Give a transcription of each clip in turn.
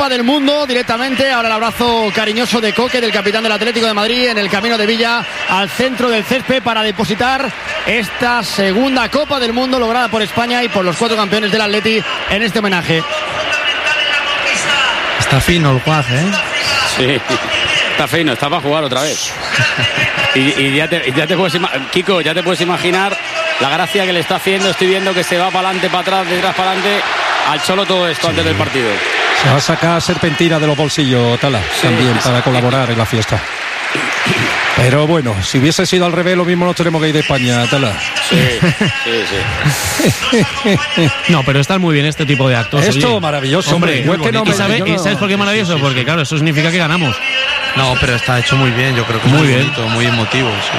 Copa del Mundo directamente. Ahora el abrazo cariñoso de Coque, del capitán del Atlético de Madrid, en el camino de Villa al centro del césped para depositar esta segunda Copa del Mundo lograda por España y por los 4 campeones del Atleti en este homenaje. Está fino el Juaz, ¿eh? Sí, está fino, está para jugar otra vez. Y ya te puedes Kiko, ya te puedes imaginar la gracia que le está haciendo. Estoy viendo que se va para adelante, para atrás, detrás, para adelante al Cholo todo esto antes del partido. Se va a sacar serpentina de los bolsillos, Tala, también para colaborar en la fiesta. Pero bueno, si hubiese sido al revés, lo mismo nos tenemos que ir de España, Tala. Sí. No, pero están muy bien este tipo de actos. Esto oye. maravilloso, hombre. ¿Y sabes por qué maravilloso? Porque claro, eso significa que ganamos. No, pero está hecho muy bien, yo creo que muy bonito, muy emotivo. Sí.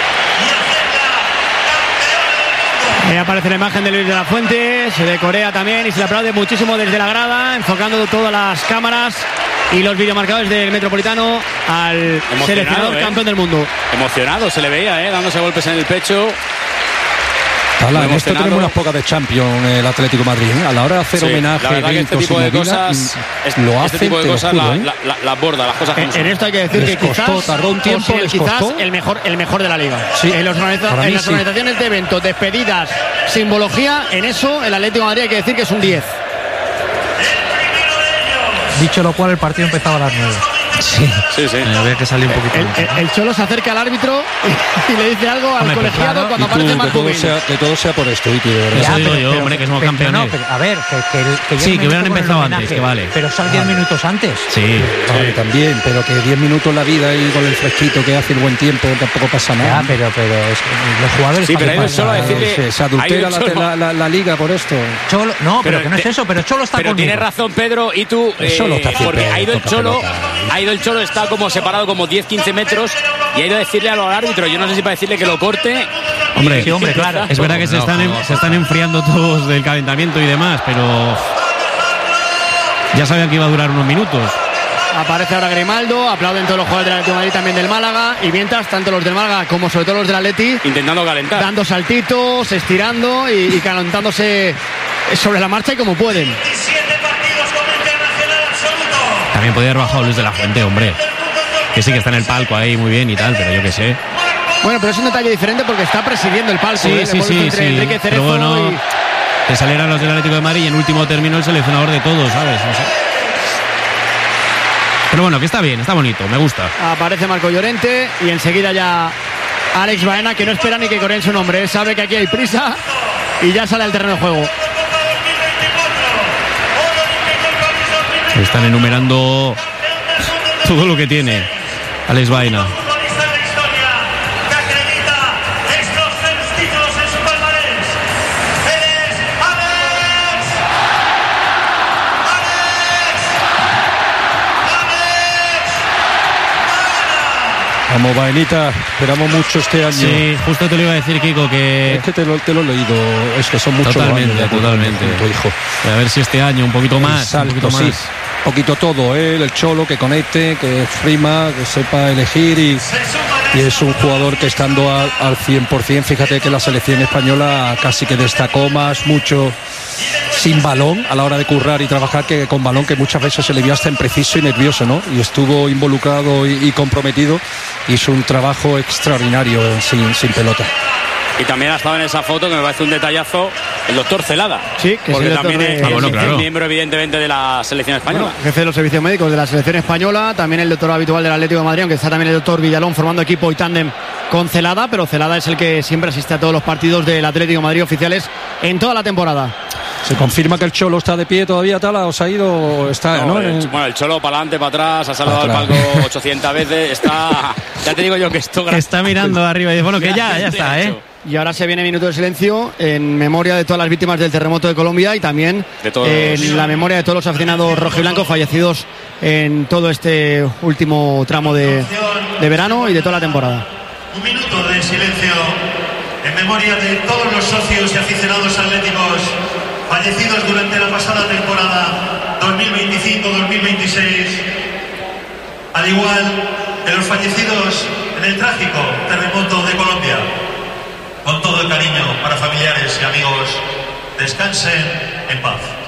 Ahí aparece la imagen de Luis de la Fuente, se ve Corea también y se le aplaude muchísimo desde la grada, enfocando todas las cámaras y los videomarcadores del Metropolitano al seleccionador campeón del mundo. Emocionado se le veía, dándose golpes en el pecho. Tala, en esto tenemos unas pocas de Champions el Atlético de Madrid, ¿eh? A la hora de hacer homenaje, la verdad que este tipo de cosas, lo hacen, este tipo de cosas las borda, las cosas que en esto hay que decir que quizás tardó un tiempo, quizás el mejor de la liga. Sí, en las organizaciones de eventos, despedidas, simbología, en eso el Atlético de Madrid hay que decir que es un 10. Dicho lo cual, el partido empezaba a las 9. Sí. Había que salir un poquito. El Cholo se acerca al árbitro y le dice algo al colegiado cuando aparece Marco Bin. Que todo sea por esto, Itu, de verdad. Eso digo yo, hombre, que somos campeones. No, pero, a ver, sí, que hubieran empezado antes, que vale. Pero son 10 minutos antes. Sí. Vale, también, pero que 10 minutos en la vida y con el fresquito que hace el buen tiempo tampoco pasa nada. Ya, pero los jugadores... Sí, pero hay solo a decirle... Se adultera la liga por esto. Cholo, no, pero que no es eso, pero Cholo está conmigo. Pero tienes razón, Pedro, y tú... porque ha ido el Cholo, está como separado como 10-15 metros y ha ido a decirle al árbitro, yo no sé si para decirle que lo corte. Hombre, sí, claro. Es verdad que se están enfriando todos del calentamiento y demás, pero ya sabían que iba a durar unos minutos. Aparece ahora Grimaldo, aplauden todos los jugadores del Atlético de Madrid, también del Málaga, y mientras tanto los del Málaga como sobre todo los del Atleti intentando calentar, dando saltitos, estirando y calentándose sobre la marcha y como pueden. También podía haber bajado Luis de la Fuente, hombre. Que sí que está en el palco ahí muy bien y tal, pero yo qué sé. Bueno, pero es un detalle diferente porque está presidiendo el palco. Sí. Enrique Cerezo, pero bueno, que salieran los del Atlético de Madrid y en último término el seleccionador de todos, ¿sabes? No sé. Pero bueno, que está bien, está bonito, me gusta. Aparece Marco Llorente y enseguida ya Alex Baena, que no espera ni que coreen su nombre. Él sabe que aquí hay prisa y ya sale al terreno de juego. Están enumerando todo lo que tiene Alex Baena. Vamos, Baenita, esperamos mucho este año. Sí, justo te lo iba a decir, Kiko, que... Es que te lo he leído, es que son muchos totalmente, años. Totalmente. Tu hijo. A ver si este año un poquito más. Salto, sí. Un poquito todo, el Cholo que conecte, que frima, que sepa elegir y es un jugador que estando al 100%, fíjate que la selección española casi que destacó mucho sin balón a la hora de currar y trabajar que con balón, que muchas veces se le vio hasta impreciso y nervioso, ¿no? Y estuvo involucrado y comprometido, hizo un trabajo extraordinario sin pelota. Y también ha estado en esa foto, que me parece un detallazo, el doctor Celada. Sí, que porque es también es claro. miembro evidentemente de la selección española. Bueno, jefe de los servicios médicos de la selección española, también el doctor habitual del Atlético de Madrid, aunque está también el doctor Villalón formando equipo y tándem con Celada, pero Celada es el que siempre asiste a todos los partidos del Atlético de Madrid oficiales en toda la temporada. ¿Se confirma que el Cholo está de pie todavía, Tala? ¿O se ha ido? Está, ¿no? Bueno, el Cholo para adelante, para atrás, ha saludado al palco 800 veces, está... Ya te digo yo que esto... Está mirando arriba y dice, bueno, que ya está, Y ahora se viene minuto de silencio en memoria de todas las víctimas del terremoto de Colombia y también en la memoria de todos los aficionados rojiblancos fallecidos en todo este último tramo de verano y de toda la temporada. Un minuto de silencio en memoria de todos los socios y aficionados atléticos fallecidos durante la pasada temporada 2025-2026, al igual que los fallecidos en el trágico terremoto de Colombia. Con todo el cariño para familiares y amigos, descansen en paz.